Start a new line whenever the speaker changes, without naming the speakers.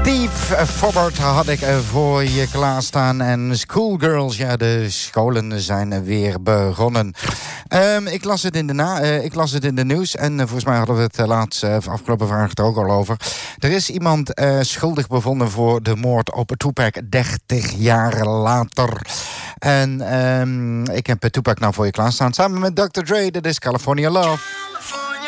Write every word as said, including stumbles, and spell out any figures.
Steve Fobbert had ik voor je klaarstaan. En Schoolgirls, ja, de scholen zijn weer begonnen. Um, ik, las het in de na, uh, ik las het in de nieuws. En uh, volgens mij hadden we het uh, laatst, uh, afgelopen vraag er ook al over. Er is iemand uh, schuldig bevonden voor de moord op Tupac dertig jaar later. En um, ik heb Tupac nou voor je klaarstaan. Samen met dokter Dre, dat is California Love.